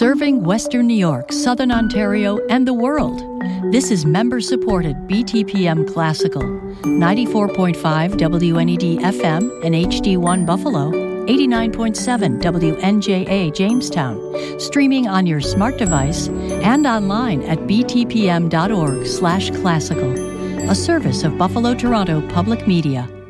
Serving Western New York, Southern Ontario, and the world. This is member-supported BTPM Classical, 94.5 WNED FM and HD1 Buffalo, 89.7 WNJA Jamestown, streaming on your smart device and online at btpm.org/classical, a service of Buffalo Toronto Public Media.